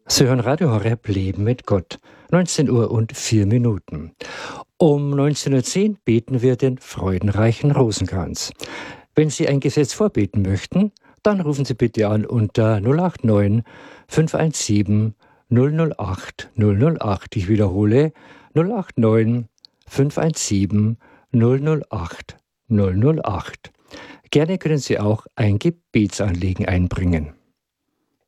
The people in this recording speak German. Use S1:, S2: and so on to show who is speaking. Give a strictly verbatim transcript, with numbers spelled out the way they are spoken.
S1: Sie hören Radio Horeb Leben mit Gott. neunzehn Uhr und vier Minuten. Um neunzehn Uhr zehn beten wir den freudenreichen Rosenkranz. Wenn Sie ein Gesetz vorbeten möchten, dann rufen Sie bitte an unter null acht neun, fünf eins sieben, null null acht, null null acht. Ich wiederhole null acht neun, fünf eins sieben, null null acht, null null acht. Gerne können Sie auch ein Gebetsanliegen einbringen.